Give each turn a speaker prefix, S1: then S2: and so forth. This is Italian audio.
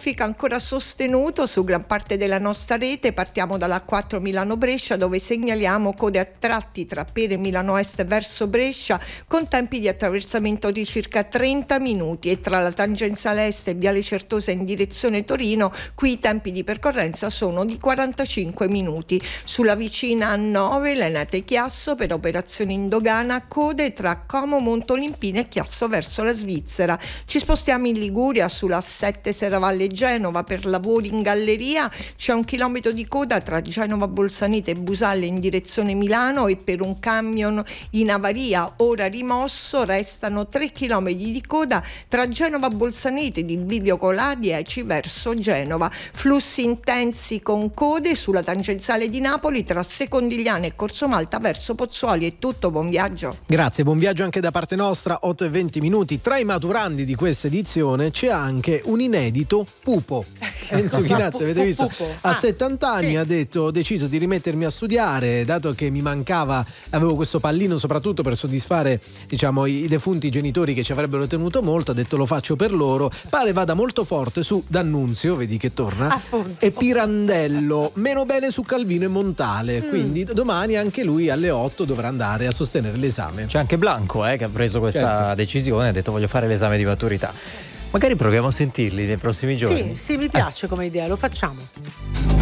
S1: traffico ancora sostenuto su gran parte della nostra rete. Partiamo dalla A4 Milano-Brescia, dove segnaliamo code a tratti tra Pere Milano Est verso Brescia con tempi di attraversamento di circa 30 minuti, e tra la tangenziale est e Viale Certosa in direzione Torino qui i tempi di percorrenza sono di 45 minuti. Sulla vicina A9 Lenate-Chiasso per operazioni in dogana, code tra Como Montolimpino e Chiasso verso la Svizzera. Ci spostiamo in Liguria sulla 7 Serravalle Genova per lavori in galleria, c'è 1 chilometro di coda tra Genova Bolsanete e Busalle in direzione Milano, e per un camion in avaria ora rimosso restano 3 chilometri di coda tra Genova Bolsanete di Bivio Colà 10 verso Genova. Flussi intensi con code sulla tangenziale di Napoli tra Secondigliano e Corso Malta verso Pozzuoli. È tutto, buon viaggio.
S2: Grazie, buon viaggio anche da parte nostra. 8:20 minuti. Tra i maturandi di questa edizione c'è anche un inedito pupo. Enzo Chinazzi, avete visto? A 70 anni
S3: sì.
S2: ha detto: ho deciso di rimettermi a studiare, dato che mi mancava, avevo questo pallino soprattutto per soddisfare, diciamo, i defunti genitori che ci avrebbero tenuto molto. Ha detto: lo faccio per loro. Pare vada molto forte su D'Annunzio, vedi che torna,
S3: appunto,
S2: e Pirandello, meno bene su Calvino e Montale. Quindi domani anche lui alle 8 dovrà andare a sostenere l'esame.
S4: C'è anche Blanco che ha preso questa decisione, ha detto: voglio fare l'esame di maturità. Magari proviamo a sentirli nei prossimi giorni.
S3: Sì, mi piace come idea, lo facciamo.